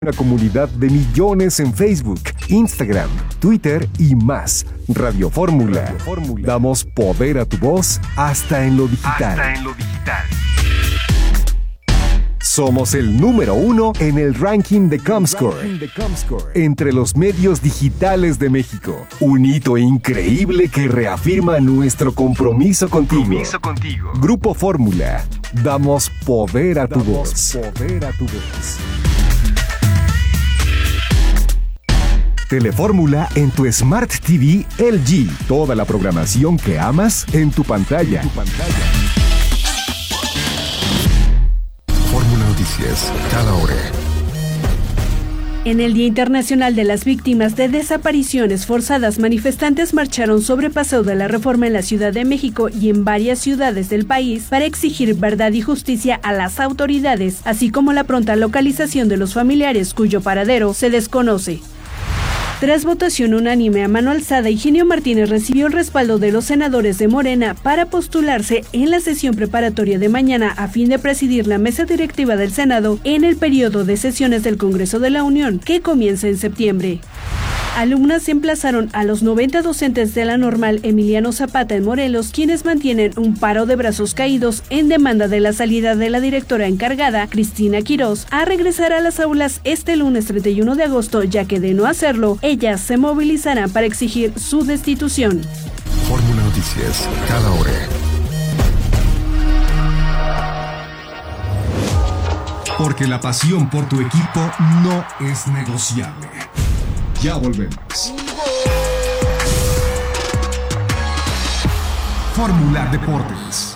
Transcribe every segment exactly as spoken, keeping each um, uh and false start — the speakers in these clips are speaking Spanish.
Una comunidad de millones en Facebook, Instagram, Twitter y más. Radio Fórmula. Radio Fórmula. Damos poder a tu voz hasta en lo digital. Hasta en lo digital. Somos el número uno en el ranking de Comscore, de Comscore entre los medios digitales de México. Un hito increíble que reafirma nuestro compromiso contigo. Compromiso contigo. Grupo Fórmula. Damos poder a tu Damos voz. Poder a tu voz. Telefórmula en tu Smart T V L G. Toda la programación que amas en tu pantalla. En tu pantalla. Fórmula Noticias, cada hora. En el Día Internacional de las Víctimas de Desapariciones Forzadas, manifestantes marcharon sobre Paseo de la Reforma en la Ciudad de México y en varias ciudades del país para exigir verdad y justicia a las autoridades, así como la pronta localización de los familiares cuyo paradero se desconoce. Tras votación unánime a mano alzada, Higinio Martínez recibió el respaldo de los senadores de Morena para postularse en la sesión preparatoria de mañana a fin de presidir la mesa directiva del Senado en el periodo de sesiones del Congreso de la Unión, que comienza en septiembre. Alumnas emplazaron a los noventa docentes de la Normal Emiliano Zapata en Morelos, quienes mantienen un paro de brazos caídos en demanda de la salida de la directora encargada, Cristina Quirós, a regresar a las aulas este lunes treinta y uno de agosto, ya que de no hacerlo, ellas se movilizarán para exigir su destitución. Fórmula Noticias, cada hora. Porque la pasión por tu equipo no es negociable. Ya volvemos. Fórmula Deportes.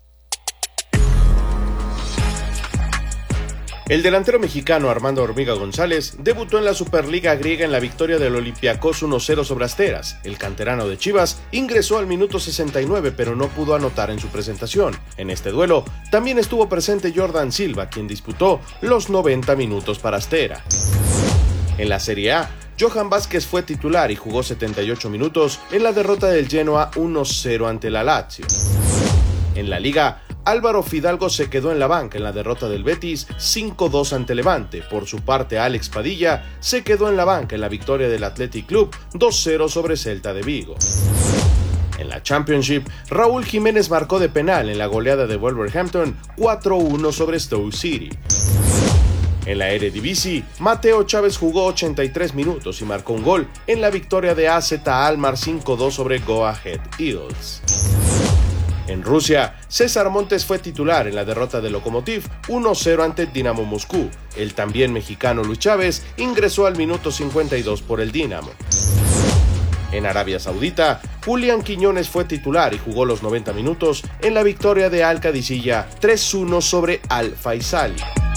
El delantero mexicano Armando Hormiga González debutó en la Superliga griega en la victoria del Olympiacos uno cero sobre Asteras. El canterano de Chivas ingresó al minuto sesenta y nueve, pero no pudo anotar en su presentación. En este duelo también estuvo presente Jordan Silva, quien disputó los noventa minutos para Astera. En la Serie A, Johan Vázquez fue titular y jugó setenta y ocho minutos en la derrota del Genoa uno cero ante la Lazio. En la Liga, Álvaro Fidalgo se quedó en la banca en la derrota del Betis cinco dos ante Levante. Por su parte, Alex Padilla se quedó en la banca en la victoria del Athletic Club dos cero sobre Celta de Vigo. En la Championship, Raúl Jiménez marcó de penal en la goleada de Wolverhampton cuatro uno sobre Stoke City. En la Eredivisie, Mateo Chávez jugó ochenta y tres minutos y marcó un gol en la victoria de A Z Alkmaar cinco dos sobre Go Ahead Eagles. En Rusia, César Montes fue titular en la derrota de Lokomotiv uno cero ante Dinamo Moscú. El también mexicano Luis Chávez ingresó al minuto cincuenta y dos por el Dinamo. En Arabia Saudita, Julián Quiñones fue titular y jugó los noventa minutos en la victoria de Al Qadisiyah tres uno sobre Al Faisali.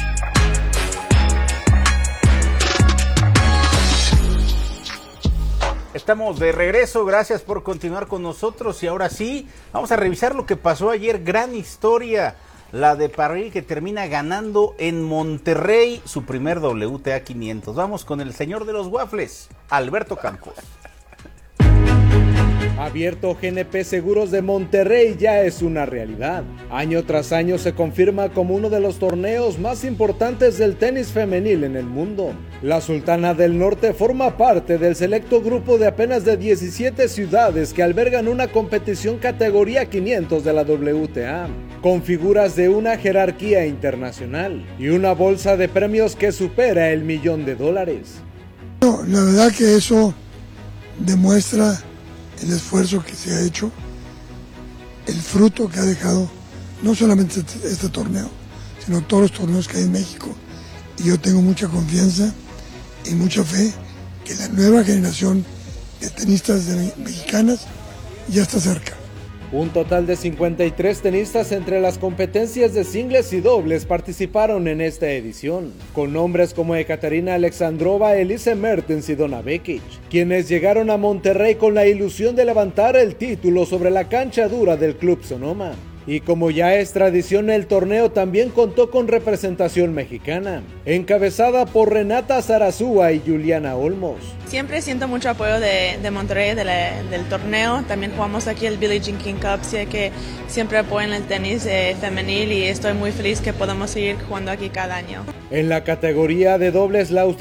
Estamos de regreso, gracias por continuar con nosotros y ahora sí, vamos a revisar lo que pasó ayer, gran historia, la de Parry que termina ganando en Monterrey su primer W T A quinientos. Vamos con el señor de los waffles, Alberto Campos. Abierto G N P Seguros de Monterrey ya es una realidad. Año tras año se confirma como uno de los torneos más importantes del tenis femenil en el mundo. La Sultana del Norte forma parte del selecto grupo de apenas de diecisiete ciudades que albergan una competición categoría quinientos de la W T A, con figuras de una jerarquía internacional y una bolsa de premios que supera el millón de dólares. No, la verdad que eso demuestra el esfuerzo que se ha hecho, el fruto que ha dejado no solamente este, este torneo, sino todos los torneos que hay en México. Y yo tengo mucha confianza y mucha fe que la nueva generación de tenistas de mexicanas ya está cerca. Un total de cincuenta y tres tenistas entre las competencias de singles y dobles participaron en esta edición, con nombres como Ekaterina Alexandrova, Elise Mertens y Donna Vekic, quienes llegaron a Monterrey con la ilusión de levantar el título sobre la cancha dura del Club Sonoma. Y como ya es tradición, el torneo también contó con representación mexicana, encabezada por Renata Zarazúa y Juliana Olmos. Siempre siento mucho apoyo de, de Monterrey, de la, del torneo. También jugamos aquí el Billie Jean King Cup, sé que siempre apoyan el tenis eh, femenil y estoy muy feliz que podamos seguir jugando aquí cada año. En la categoría de dobles, la